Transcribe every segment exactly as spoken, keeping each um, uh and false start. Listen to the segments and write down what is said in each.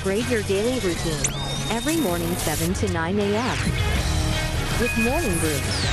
upgrade your daily routine. Every morning seven to nine a.m. with Morning Groove.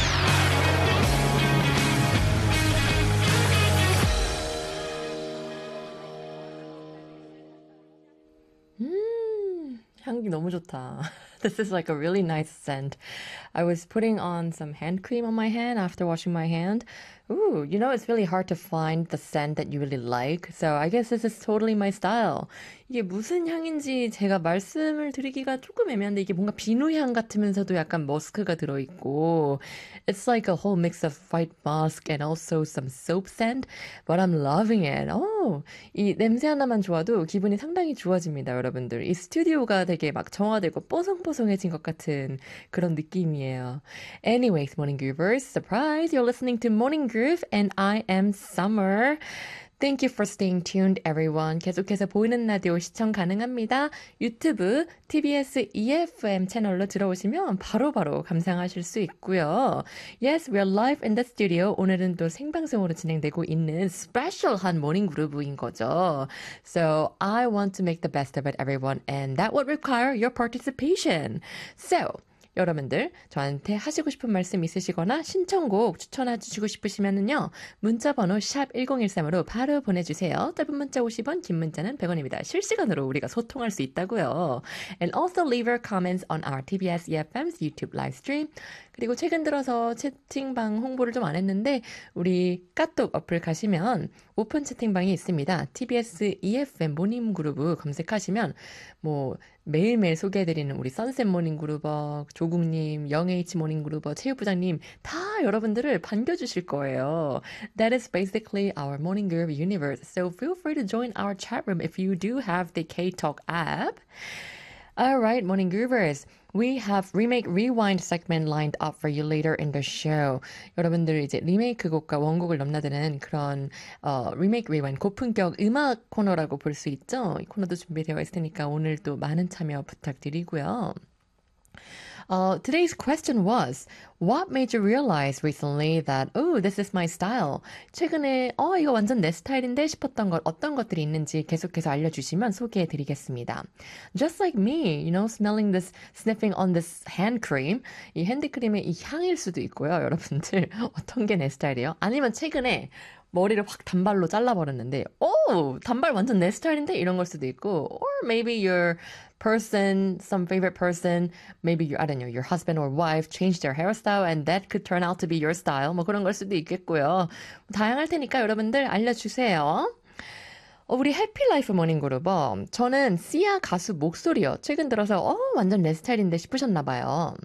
향기 너무 좋다. This is like a really nice scent. I was putting on some hand cream on my hand after washing my hand. Ooh, you know, it's really hard to find the scent that you really like. So I guess this is totally my style. 이게 무슨 향인지 제가 말씀을 드리기가 조금 애매한데 이게 뭔가 비누향 같으면서도 약간 머스크가 들어있고 It's like a whole mix of white musk and also some soap scent. But I'm loving it. Oh, 이 냄새 하나만 좋아도 기분이 상당히 좋아집니다, 여러분들. 이 스튜디오가 되게 막 정화되고 뽀송뽀송해진 것 같은 그런 느낌이에요. Anyways, Morning Groovers, surprise! You're listening to Morning Groove and I am Summer. Thank you for staying tuned, everyone. 계속해서 보이는 라디오 시청 가능합니다. 유튜브 티비에스 이에프엠 채널로 들어오시면 바로바로 감상하실 수 있고요. Yes, we are live in the studio. 오늘은 또 생방송으로 진행되고 있는 스페셜한 모닝 그루브인 거죠. So I want to make the best of it, everyone, and that would require your participation. So, 여러분들 저한테 하시고 싶은 말씀 있으시거나 신청곡 추천해 주시고 싶으시면은요. 문자번호 샵 일공일삼으로 바로 보내주세요. 짧은 문자 오십 원, 긴 문자는 백 원입니다. 실시간으로 우리가 소통할 수 있다고요. And also leave your comments on our 티비에스 이에프엠's YouTube live stream. 그리고 최근 들어서 채팅방 홍보를 좀 안 했는데 우리 까똑 어플 가시면 오픈 채팅방이 있습니다. 티비에스 이에프엠 모닝 그루브 검색하시면 뭐 매일매일 소개해드리는 우리 선셋 모닝 그루버, 조국님, 영에이치 모닝 그루버, 체육부장님 다 여러분들을 반겨주실 거예요. That is basically our Morning Groove universe. So feel free to join our chat room if you do have the K-Talk app. Alright, Morning Groovers. We have Remake Rewind segment lined up for you later in the show. 여러분들 이제 리메이크 곡과 원곡을 넘나드는 그런 어, Remake Rewind 고품격 음악 코너라고 볼 수 있죠. 이 코너도 준비되어 있으니까 오늘 또 많은 참여 부탁드리고요. Uh, today's question was, what made you realize recently that, oh, this is my style? 최근에, 어, 이거 완전 내 스타일인데 싶었던 것, 어떤 것들이 있는지 계속해서 알려주시면 소개해드리겠습니다. Just like me, you know, smelling this, sniffing on this hand cream. 이 핸드크림의 이 향일 수도 있고요, 여러분들. 어떤 게 내 스타일이에요? 아니면 최근에 머리를 확 단발로 잘라버렸는데, 오, 단발 완전 내 스타일인데? 이런 걸 수도 있고, or maybe your person, some favorite person, maybe your, I don't know, your husband or wife changed their hairstyle and that could turn out to be your style. 뭐 그런 걸 수도 있겠고요. 다양할 테니까 여러분들 알려주세요. 어, 우리 해피라이프 모닝그룹어. 저는 시아 가수 목소리요. 최근 들어서 어, 완전 내 스타일인데 싶으셨나봐요.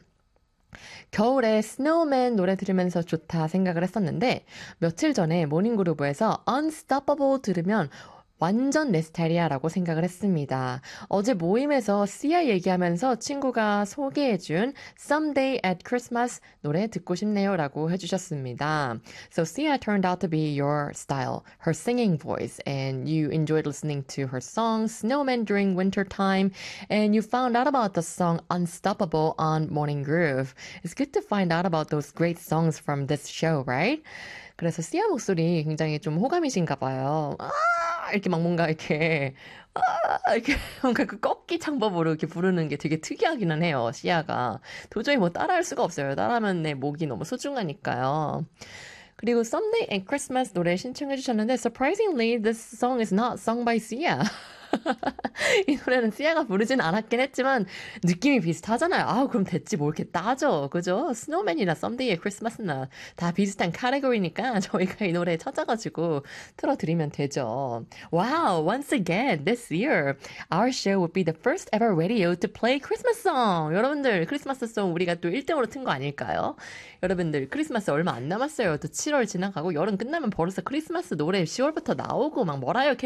겨울에 스노우맨 노래 들으면서 좋다 생각을 했었는데 며칠 전에 모닝그루브에서 Unstoppable 들으면 완전 내 스타일이야 라고 생각을 했습니다. 어제 모임에서 시아 얘기하면서 친구가 소개해준 Someday at Christmas 노래 듣고 싶네요 라고 해주셨습니다. So Sia turned out to be your style, her singing voice, and you enjoyed listening to her song Snowman during winter time, and you found out about the song Unstoppable on Morning Groove. It's good to find out about those great songs from this show, right? 그래서 시아 목소리 굉장히 좀 호감이신가 봐요. 아! 이렇게 막 뭔가 이렇게 아! 이렇게 뭔가 그 꺾기 창법으로 이렇게 부르는 게 되게 특이하기는 해요. 시아가. 도저히 뭐 따라할 수가 없어요. 따라하면 내 목이 너무 소중하니까요. 그리고 Someday at Christmas 노래 신청해 주셨는데 surprisingly this song is not sung by Sia. 이 노래는 시아가 부르진 않았긴 했지만 느낌이 비슷하잖아요. 아, 그럼 됐지 뭐 이렇게 따져. 그죠? 스노우맨이나 썸데이의 크리스마스나 다 비슷한 카테고리니까 저희가 이 노래 찾아가지고 틀어드리면 되죠. Wow, once again, this year, our show would be the first ever radio to play Christmas song. 여러분들, 크리스마스 송 우리가 또 일 등으로 튼 거 아닐까요? 여러분들, 크리스마스 얼마 안 남았어요. 또 칠월 지나가고 여름 끝나면 벌써 크리스마스 노래 시월부터 나오고 막 뭐라요